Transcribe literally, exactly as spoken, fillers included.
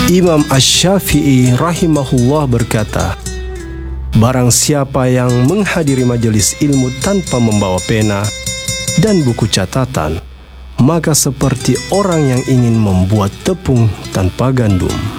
Imam Asy-Syafi'i rahimahullah berkata, barang siapa yang menghadiri majelis ilmu tanpa membawa pena dan buku catatan, maka seperti orang yang ingin membuat tepung tanpa gandum.